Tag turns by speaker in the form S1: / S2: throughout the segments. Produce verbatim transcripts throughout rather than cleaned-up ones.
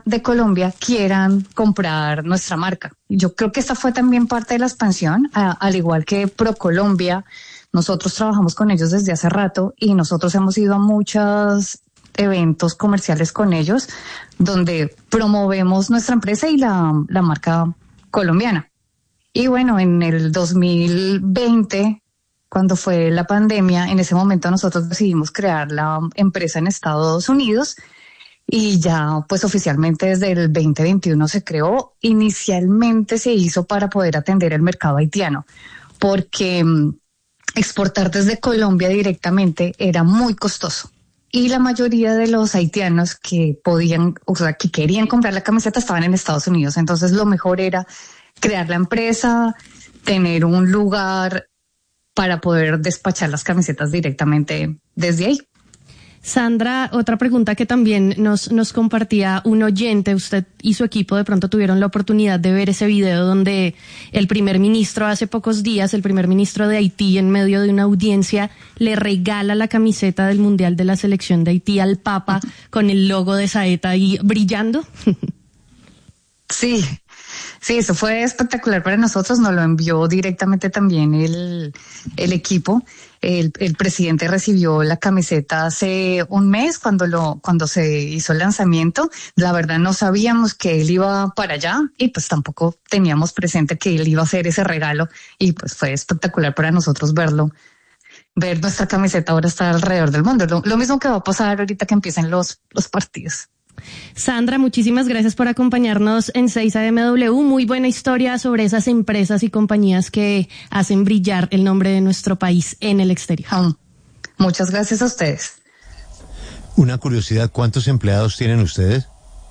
S1: de Colombia quieran comprar nuestra marca. Yo creo que esta fue también parte de la expansión, a, al igual que ProColombia. Nosotros trabajamos con ellos desde hace rato y nosotros hemos ido a muchos eventos comerciales con ellos donde promovemos nuestra empresa y la, la marca colombiana. Y bueno, en el dos mil veinte, cuando fue la pandemia, en ese momento nosotros decidimos crear la empresa en Estados Unidos y ya pues oficialmente desde el veinte veintiuno se creó. Inicialmente se hizo para poder atender el mercado haitiano, porque um, exportar desde Colombia directamente era muy costoso. Y la mayoría de los haitianos que podían, o sea, que querían comprar la camiseta estaban en Estados Unidos. Entonces lo mejor era crear la empresa, tener un lugar para poder despachar las camisetas directamente desde ahí.
S2: Sandra, otra pregunta que también nos, nos compartía un oyente. Usted y su equipo de pronto tuvieron la oportunidad de ver ese video donde el primer ministro hace pocos días, el primer ministro de Haití, en medio de una audiencia, le regala la camiseta del Mundial de la Selección de Haití al Papa con el logo de Saeta ahí brillando.
S1: Sí, sí, eso fue espectacular para nosotros. Nos lo envió directamente también el, el equipo. El, el presidente recibió la camiseta hace un mes cuando lo, cuando se hizo el lanzamiento. La verdad no sabíamos que él iba para allá y pues tampoco teníamos presente que él iba a hacer ese regalo y pues fue espectacular para nosotros verlo. Ver nuestra camiseta ahora está alrededor del mundo. Lo, lo mismo que va a pasar ahorita que empiecen los, los partidos.
S2: Sandra, muchísimas gracias por acompañarnos en seis A M W. Muy buena historia sobre esas empresas y compañías que hacen brillar el nombre de nuestro país en el exterior.
S1: Um, muchas gracias a ustedes.
S3: Una curiosidad, ¿cuántos empleados tienen ustedes?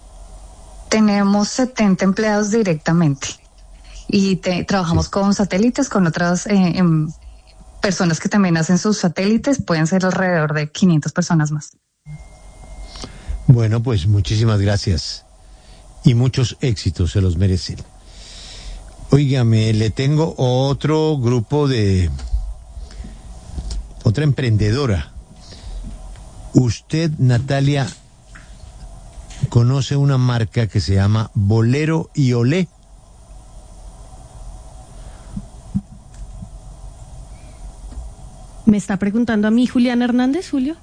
S1: Tenemos setenta empleados directamente y te, trabajamos sí. con satélites, con otras eh, em, personas que también hacen sus satélites. Pueden ser alrededor de quinientas personas más.
S3: Bueno, pues muchísimas gracias y muchos éxitos, se los merecen. Óigame, le tengo otro grupo de... otra emprendedora. Usted, Natalia, conoce una marca que se llama Bolero y Olé.
S2: ¿Me está preguntando a mí Juliana Hernández, Julio?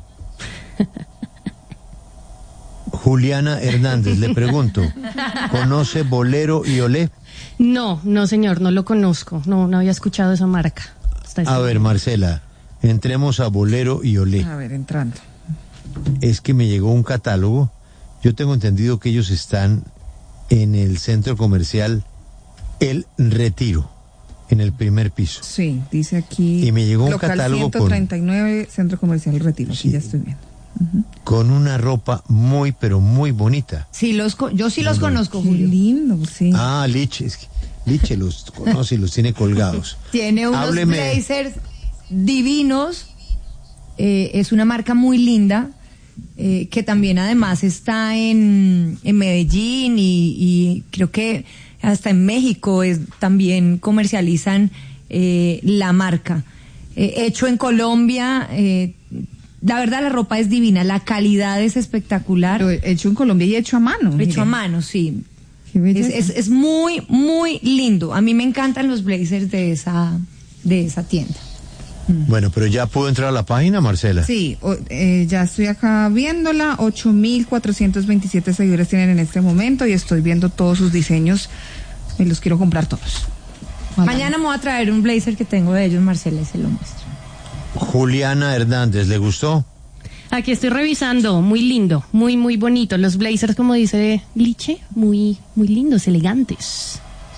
S3: Juliana Hernández, le pregunto, ¿conoce Bolero y Olé?
S2: No, no señor, no lo conozco, no, no había escuchado esa marca.
S3: A ver, Marcela, entremos a Bolero y Olé.
S4: A ver, entrando.
S3: Es que me llegó un catálogo, yo tengo entendido que ellos están en el centro comercial El Retiro, en el primer piso.
S4: Sí, dice aquí.
S3: Y me llegó un
S4: local
S3: catálogo
S4: ciento treinta y nueve, con... Centro Comercial El Retiro, sí, ya estoy viendo. Uh-huh.
S3: Con una ropa muy, pero muy bonita.
S5: Sí, los co- yo sí los
S3: muy
S5: conozco,
S4: Qué
S5: Julio.
S4: lindo, sí.
S3: Ah, Liche, es que Liche los conoce y los tiene colgados.
S5: Tiene unos
S3: Hábleme.
S5: blazers divinos, eh, es una marca muy linda, eh, que también además está en, en Medellín y, y creo que hasta en México es, también comercializan eh, la marca. Eh, hecho en Colombia, eh, la verdad la ropa es divina, la calidad es espectacular.
S4: Pero hecho en Colombia y hecho a mano.
S5: Hecho
S4: mire.
S5: a mano, sí.
S4: Qué
S5: Es,
S4: belleza.
S5: es, es muy, muy lindo. A mí me encantan los blazers de esa, de esa tienda.
S3: Bueno, pero ya puedo entrar a la página, Marcela.
S4: Sí, o, eh, ya estoy acá viéndola. ocho mil cuatrocientos veintisiete seguidores tienen en este momento y estoy viendo todos sus diseños y los quiero comprar todos. Ojalá.
S5: Mañana me voy a traer un blazer que tengo de ellos, Marcela, y se lo muestro.
S3: Juliana Hernández, ¿le gustó?
S2: Aquí estoy revisando, muy lindo, muy, muy bonito. Los blazers, como dice Liche, muy, muy lindos, elegantes.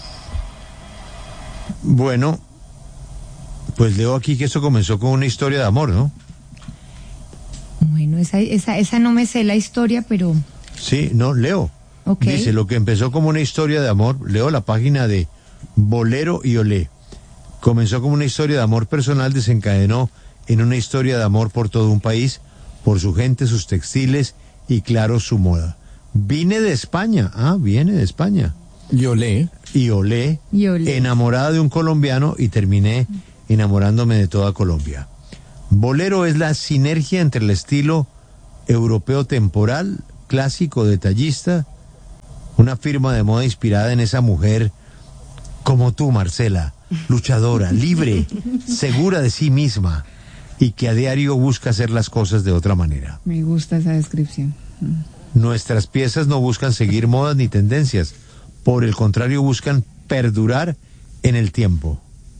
S3: Bueno, pues leo aquí que esto comenzó con una historia de amor, ¿no?
S5: Bueno, esa, esa, esa no me sé la historia, pero...
S3: Sí, no, leo.
S5: Okay.
S3: Dice, lo que empezó como una historia de amor, leo la página de Bolero y Olé. Comenzó como una historia de amor personal, desencadenó en una historia de amor por todo un país, por su gente, sus textiles y, claro, su moda. Vine de España, ah, viene de España.
S6: Y Olé.
S3: Y Olé,
S5: Y Olé.
S3: enamorada de un colombiano y terminé enamorándome de toda Colombia. Bolero es la sinergia entre el estilo europeo temporal, clásico, detallista, una firma de moda inspirada en esa mujer como tú, Marcela, luchadora, libre, segura de sí misma y que a diario busca hacer las cosas de otra manera.
S4: Me gusta esa descripción.
S3: Nuestras piezas no buscan seguir modas ni tendencias, por el contrario buscan perdurar en el tiempo.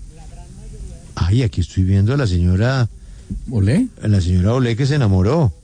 S3: Ay, aquí estoy viendo a la señora
S6: ¿Olé?
S3: a la señora Olé que se enamoró.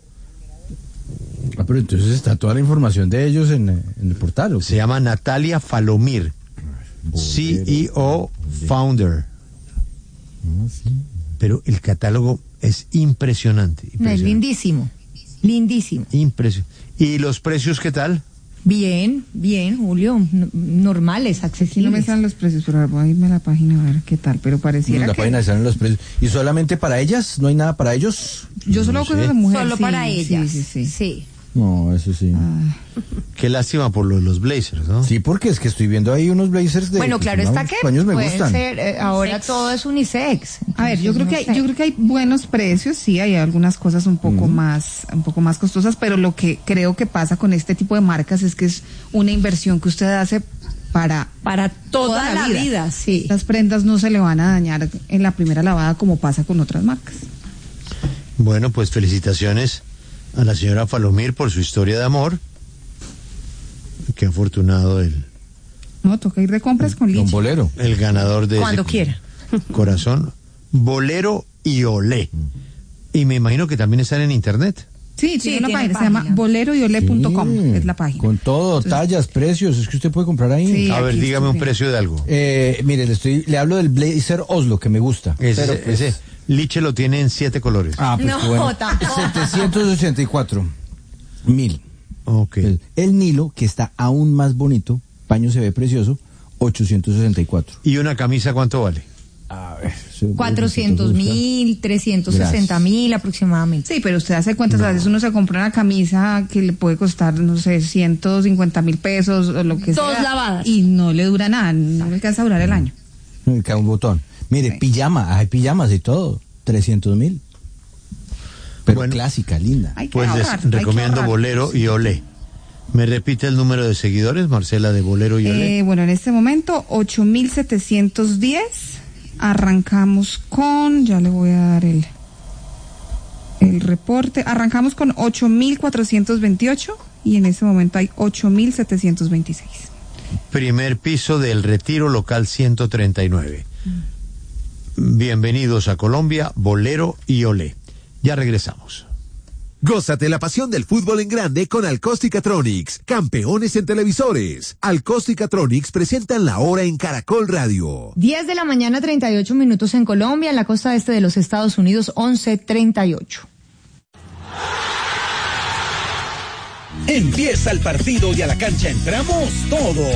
S6: Ah, pero entonces está toda la información de ellos en, en el portal, ¿o qué?
S3: Se llama Natalia Falomir, C E O, founder.
S6: Ah, sí.
S3: Pero el catálogo es impresionante.
S5: No, es
S3: impresionante.
S5: lindísimo, lindísimo.
S3: Impresionante. ¿Y los precios qué tal?
S5: Bien, bien, Julio, no- normales,
S4: Aquí no me
S5: accesibles.
S4: salen los precios, pero voy a irme a la página a ver qué tal, pero
S6: En
S4: pareciera
S6: la
S4: que...
S6: página salen los precios. ¿Y solamente para ellas? ¿No hay nada para ellos?
S4: Yo solo
S3: No
S4: hago cosas
S3: sé.
S4: de mujer.
S5: Solo
S4: sí,
S5: para
S4: sí,
S5: ellas.
S4: Sí, sí, sí.
S6: No, eso sí.
S4: Ah,
S3: Qué lástima por los, los blazers, ¿no?
S6: Sí, porque es que estoy viendo ahí unos blazers de...
S5: Bueno,
S6: que
S5: claro
S6: son
S5: está
S6: unos
S5: que
S6: paños me
S5: pueden
S6: gustan.
S5: ser, eh, ahora todo es unisex.
S4: A ver, yo
S5: Entonces,
S4: creo
S5: no
S4: que hay,
S5: sé.
S4: yo creo que hay buenos precios, sí, hay algunas cosas un poco
S6: Ujú.
S4: más, un poco más costosas, pero lo que creo que pasa con este tipo de marcas es que es una inversión que usted hace para
S5: Para toda, la vida. sí.
S4: Las prendas no se le van a dañar en la primera lavada como pasa con otras marcas.
S3: Bueno, pues felicitaciones a la señora Falomir por su historia de amor. Qué afortunado el,
S4: No, toca ir de compras con
S6: Don
S4: Licha.
S6: Bolero.
S3: el ganador de
S5: Cuando
S3: ese
S5: quiera.
S3: corazón. Bolero y Olé. Y me imagino que también están en internet.
S4: Sí,
S5: Sí,
S4: tiene una
S5: tiene
S4: página, se
S5: página.
S4: llama bolero y olé punto com,
S6: Sí,
S4: es la página.
S6: Con todo,
S4: Entonces-
S6: tallas, precios, es que usted puede comprar ahí.
S4: Sí.
S3: A ver,
S4: aquí
S3: dígame
S4: estoy
S3: un
S4: viendo.
S3: precio de algo.
S6: Eh, mire, le estoy, le hablo del blazer Oslo, que me gusta.
S3: Ese,
S6: Pero, pues,
S3: ese Liche lo tiene en siete colores.
S6: Ah, pues
S5: No,
S6: qué bueno.
S5: tampoco.
S6: setecientos ochenta y cuatro mil.
S3: Ok.
S6: El, el Nilo, que está aún más bonito, paño se ve precioso, ochocientos sesenta y cuatro.
S3: ¿Y una camisa cuánto vale?
S6: A ver. eso-
S5: cuatrocientos mil, trescientos sesenta mil aproximadamente.
S4: Sí, pero usted hace cuentas, a veces uno se compra una camisa que le puede costar, no sé, ciento cincuenta mil pesos o lo que
S5: Dos
S4: sea.
S5: lavadas.
S4: Y no le dura nada, no le alcanza a durar el año.
S6: Me cae un botón. Mire,
S4: Sí.
S6: pijama, hay pijamas y todo, trescientos mil. Pero
S3: Bueno.
S6: clásica, linda.
S4: Hay que
S3: Pues les
S4: ahorrar, hay que
S3: recomiendo
S4: ahorrar.
S3: Bolero y Olé. ¿Me repite el número de seguidores, Marcela, de Bolero y Olé?
S4: Eh, bueno, en este momento, ocho mil setecientos diez. Arrancamos con, ya le voy a dar el, el reporte. Arrancamos con ocho mil cuatrocientos veintiocho y en este momento hay ocho mil setecientos veintiséis.
S3: Primer piso del Retiro Local ciento treinta y nueve. Bienvenidos a Colombia, Bolero y Olé. Ya regresamos.
S7: Gózate la pasión del fútbol en grande con Alcosticatronics, campeones en televisores. Alcosticatronics presentan la hora en Caracol Radio.
S5: diez de la mañana, treinta y ocho minutos en Colombia, en la costa este de los Estados Unidos, once treinta y ocho.
S8: Empieza el partido y a la cancha entramos todos.